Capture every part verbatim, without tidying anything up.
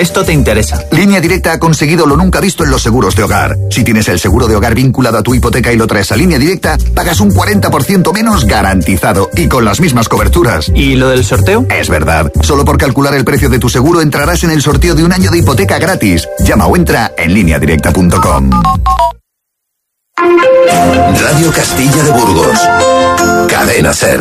esto te interesa. Línea Directa ha conseguido lo nunca visto en los seguros de hogar. Si tienes el seguro de hogar vinculado a tu hipoteca y lo traes a Línea Directa, pagas un cuarenta por ciento menos garantizado y con las mismas coberturas. ¿Y lo del sorteo? Es verdad. Solo por calcular el precio de tu seguro entrarás en el sorteo de un año de hipoteca gratis. Llama o entra en línea directa punto com. Radio Castilla de Burgos. Cadena Ser.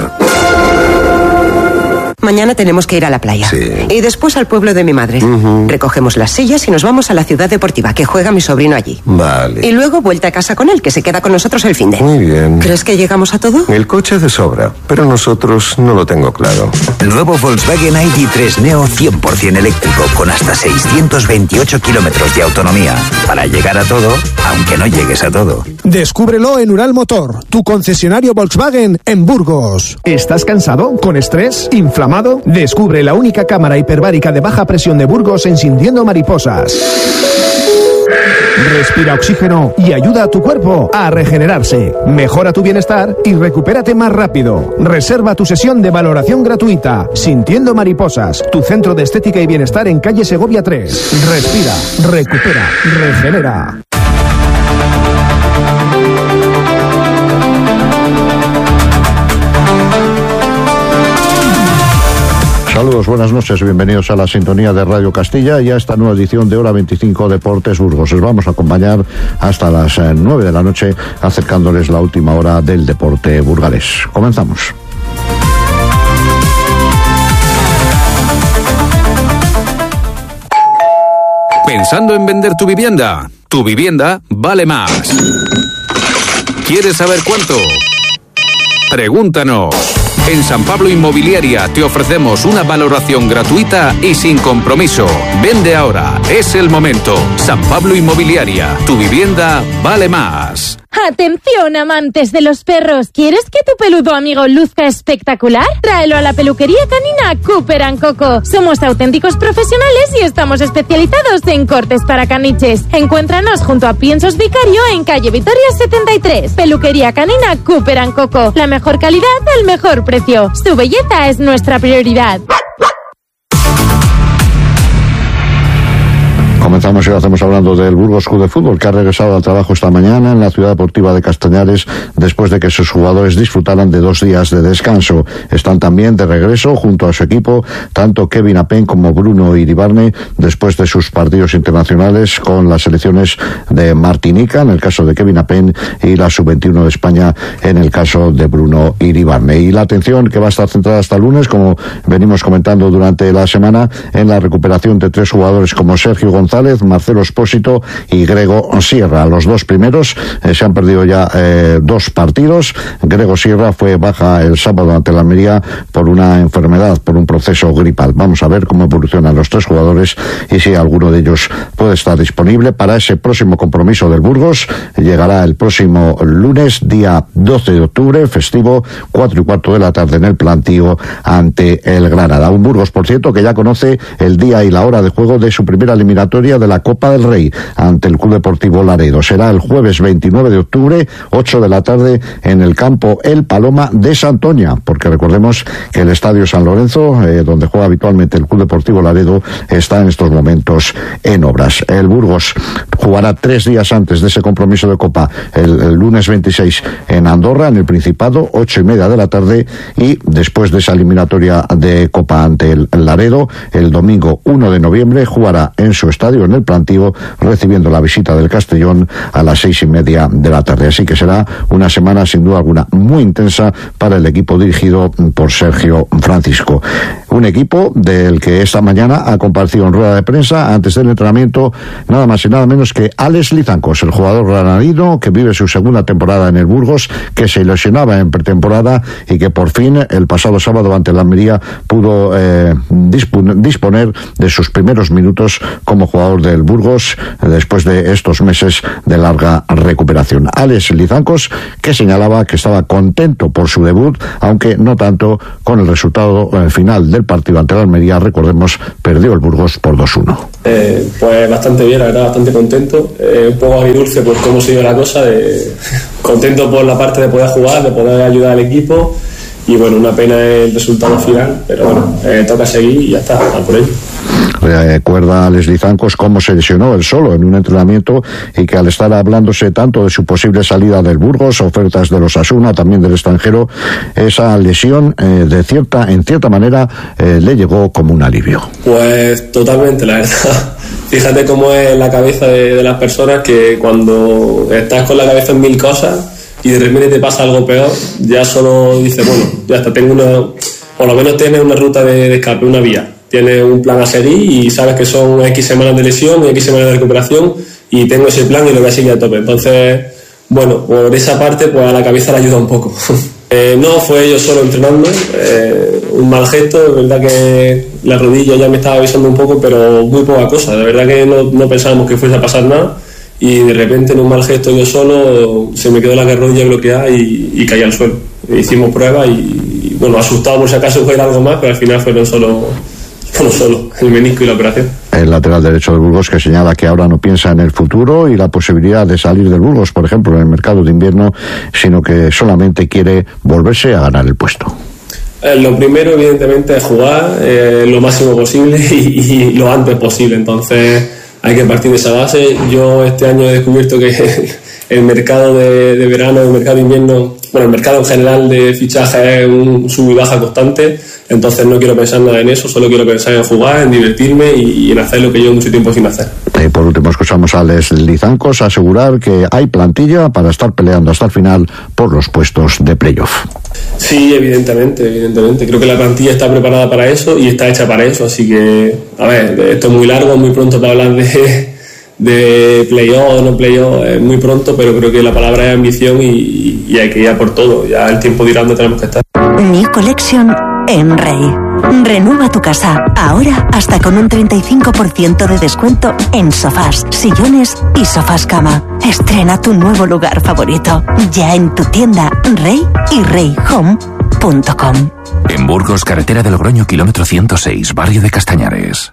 Mañana tenemos que ir a la playa. Sí. Y después al pueblo de mi madre. Uh-huh. Recogemos las sillas y nos vamos a la ciudad deportiva, que juega mi sobrino allí. Vale. Y luego vuelta a casa con él, que se queda con nosotros el finde. Muy bien. ¿Crees que llegamos a todo? El coche de sobra, pero nosotros no lo tengo claro. El nuevo Volkswagen I D tres Neo cien por ciento eléctrico, con hasta seiscientos veintiocho kilómetros de autonomía. Para llegar a todo, aunque no llegues a todo. Descúbrelo en Ural Motor, tu concesionario Volkswagen en Burgos. ¿Estás cansado? ¿Con estrés? ¿Inflamado? Descubre la única cámara hiperbárica de baja presión de Burgos en Sintiendo Mariposas. Respira oxígeno y ayuda a tu cuerpo a regenerarse. Mejora tu bienestar y recupérate más rápido. Reserva tu sesión de valoración gratuita. Sintiendo Mariposas, tu centro de estética y bienestar en calle Segovia tres. Respira, recupera, regenera. Saludos, buenas noches, bienvenidos a la sintonía de Radio Castilla y a esta nueva edición de Hora veinticinco Deportes Burgos. Les vamos a acompañar hasta las nueve de la noche, acercándoles la última hora del deporte burgalés. Comenzamos. ¿Pensando en vender tu vivienda? Tu vivienda vale más. ¿Quieres saber cuánto? Pregúntanos. En San Pablo Inmobiliaria te ofrecemos una valoración gratuita y sin compromiso. Vende ahora, es el momento. San Pablo Inmobiliaria, tu vivienda vale más. ¡Atención, amantes de los perros! ¿Quieres que tu peludo amigo luzca espectacular? Tráelo a la peluquería canina Cooper and Coco. Somos auténticos profesionales y estamos especializados en cortes para caniches. Encuéntranos junto a Piensos Vicario en calle Vitoria setenta y tres. Peluquería canina Cooper and Coco. La mejor calidad al mejor precio. Su belleza es nuestra prioridad. Comenzamos y lo hacemos hablando del Burgos Club de Fútbol, que ha regresado al trabajo esta mañana en la ciudad deportiva de Castañares después de que sus jugadores disfrutaran de dos días de descanso. Están también de regreso junto a su equipo tanto Kevin Apen como Bruno Iribarne después de sus partidos internacionales con las selecciones de Martinica, en el caso de Kevin Apen, y la sub veintiuno de España en el caso de Bruno Iribarne. Y la atención que va a estar centrada hasta el lunes, como venimos comentando durante la semana, en la recuperación de tres jugadores como Sergio González, Marcelo Espósito y Grego Sierra. Los dos primeros eh, se han perdido ya eh, dos partidos. Grego Sierra fue baja el sábado ante la Almería por una enfermedad, por un proceso gripal. Vamos a ver cómo evolucionan los tres jugadores y si alguno de ellos puede estar disponible para ese próximo compromiso del Burgos. Llegará el próximo lunes, día doce de octubre, festivo, cuatro y cuarto de la tarde en el Plantío ante el Granada. Un Burgos, por cierto, que ya conoce el día y la hora de juego de su primera eliminatoria de la Copa del Rey ante el Club Deportivo Laredo. Será el jueves veintinueve de octubre, ocho de la tarde, en el campo El Paloma de Santoña, porque recordemos que el Estadio San Lorenzo, eh, donde juega habitualmente el Club Deportivo Laredo, está en estos momentos en obras. El Burgos jugará tres días antes de ese compromiso de Copa, el, el lunes veintiséis en Andorra, en el Principado, ocho y media de la tarde, y después de esa eliminatoria de Copa ante el Laredo, el domingo uno de noviembre jugará en su estadio, en el Plantío, recibiendo la visita del Castellón a las seis y media de la tarde. Así que será una semana sin duda alguna muy intensa para el equipo dirigido por Sergio Francisco. Un equipo del que esta mañana ha compartido en rueda de prensa antes del entrenamiento nada más y nada menos que Alex Lizancos, el jugador granadino que vive su segunda temporada en el Burgos, que se lesionaba en pretemporada y que por fin el pasado sábado ante la Almería pudo eh, disponer de sus primeros minutos como jugador del Burgos después de estos meses de larga recuperación. Alex Lizancos, que señalaba que estaba contento por su debut, aunque no tanto con el resultado final del partido ante la Almería. Recordemos, perdió el Burgos por dos uno. Eh, pues bastante bien, la verdad, bastante contento, eh, un poco agridulce por cómo se dio la cosa, de, contento por la parte de poder jugar, de poder ayudar al equipo y bueno, una pena el resultado final, pero bueno, eh, toca seguir y ya está, a por ello. Recuerda a Leslie Zancos cómo se lesionó él solo en un entrenamiento y que al estar hablándose tanto de su posible salida del Burgos, ofertas de los Osasuna, también del extranjero, esa lesión eh, de cierta, en cierta manera eh, le llegó como un alivio. Pues totalmente, la verdad. Fíjate cómo es la cabeza de, de las personas, que cuando estás con la cabeza en mil cosas y de repente te pasa algo peor, ya solo dices, bueno, ya hasta tengo una, por lo menos tienes una ruta de, de escape, una vía. Tienes un plan a seguir y sabes que son X semanas de lesión y X semanas de recuperación y tengo ese plan y lo voy a seguir a tope. Entonces, bueno, por esa parte pues a la cabeza le ayuda un poco. eh, no fue yo solo entrenando, eh, un mal gesto, de verdad que la rodilla ya me estaba avisando un poco, pero muy poca cosa, de verdad que no, no pensábamos que fuese a pasar nada y de repente en un mal gesto yo solo se me quedó la rodilla bloqueada y, y caí al suelo. Hicimos pruebas y, y bueno, asustado por si acaso fuera algo más, pero al final fueron solo... Bueno, solo el menisco y la operación. El lateral derecho del Burgos, que señala que ahora no piensa en el futuro y la posibilidad de salir del Burgos, por ejemplo, en el mercado de invierno, sino que solamente quiere volverse a ganar el puesto. Eh, lo primero, evidentemente, es jugar eh, lo máximo posible y, y lo antes posible. Entonces, hay que partir de esa base. Yo este año he descubierto que el mercado de, de verano, el mercado de invierno, bueno, el mercado en general de fichaje es un sub y baja constante, entonces no quiero pensar nada en eso, solo quiero pensar en jugar, en divertirme y, y en hacer lo que llevo mucho tiempo sin hacer. Y por último escuchamos a Leslie Zancos asegurar que hay plantilla para estar peleando hasta el final por los puestos de playoff. Sí, evidentemente, evidentemente. Creo que la plantilla está preparada para eso y está hecha para eso, así que, a ver, esto es muy largo, muy pronto para hablar de... de playoff o no playoff, es muy pronto, pero creo que la palabra es ambición y, y hay que ir a por todo. Ya el tiempo dirá dónde tenemos que estar. New Collection en Rey. Renueva tu casa, ahora hasta con un treinta y cinco por ciento de descuento en sofás, sillones y sofás cama. Estrena tu nuevo lugar favorito, ya en tu tienda Rey y rey home punto com. En Burgos, carretera de Logroño, kilómetro ciento seis, barrio de Castañares.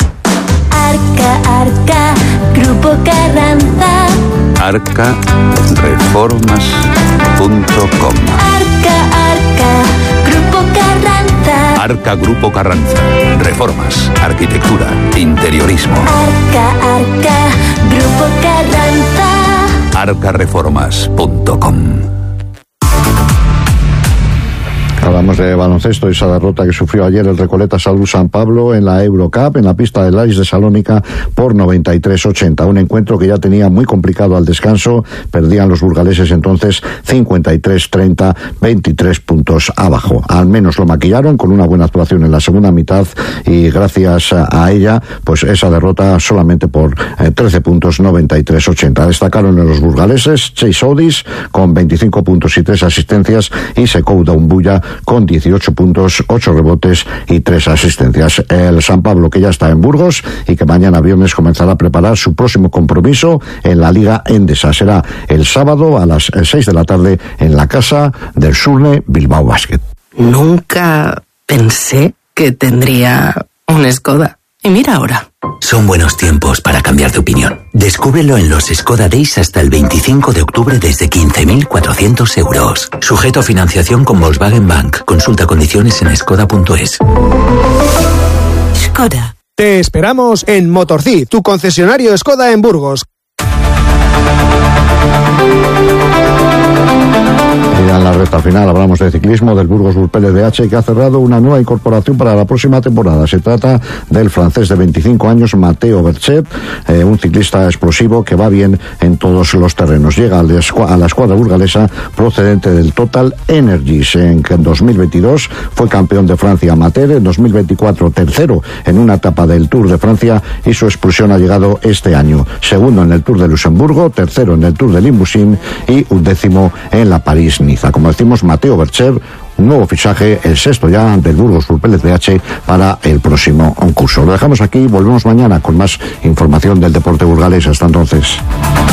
Arca, Arca, Grupo Carranza. arca reformas punto com. Arca, Arca, Grupo Carranza. Arca Grupo Carranza. Reformas, arquitectura, interiorismo. Arca, Arca, Grupo Carranza. arca reformas punto com. Hablamos de baloncesto y esa derrota que sufrió ayer el Recoleta Salud San Pablo en la Eurocup, en la pista del Lais de Salónica, por noventa y tres ochenta. Un encuentro que ya tenía muy complicado al descanso. Perdían los burgaleses entonces cincuenta y tres treinta, veintitrés puntos abajo. Al menos lo maquillaron con una buena actuación en la segunda mitad y gracias a ella, pues esa derrota solamente por eh, trece puntos, noventa y tres ochenta. Destacaron en los burgaleses Chase Odis con veinticinco puntos y tres asistencias y Sekou Doumbouya con dieciocho puntos, ocho rebotes y tres asistencias. El San Pablo, que ya está en Burgos y que mañana viernes comenzará a preparar su próximo compromiso en la Liga Endesa. Será el sábado a las seis de la tarde en la casa del Surne Bilbao Basket. Nunca pensé que tendría un Skoda. Y mira ahora. Son buenos tiempos para cambiar de opinión. Descúbrelo en los Skoda Days hasta el veinticinco de octubre desde quince mil cuatrocientos euros. Sujeto a financiación con Volkswagen Bank. Consulta condiciones en skoda punto es. Skoda. Te esperamos en Motorcid, tu concesionario Skoda en Burgos. Y en la recta final hablamos de ciclismo del Burgos Burpel D H, que ha cerrado una nueva incorporación para la próxima temporada. Se trata del francés de veinticinco años, Matteo Berchet, eh, un ciclista explosivo que va bien en todos los terrenos. Llega a la escuadra burgalesa procedente del Total Energies. En dos mil veintidós fue campeón de Francia amateur, en dos mil veinticuatro tercero en una etapa del Tour de Francia y su expulsión ha llegado este año. Segundo en el Tour de Luxemburgo, tercero en el Tour de Limousin y undécimo en la París-Niza. Como decimos, Matteo Berchet, un nuevo fichaje, el sexto ya del Burgos Burpel D H para el próximo concurso. Lo dejamos aquí, volvemos mañana con más información del deporte burgalés. Hasta entonces.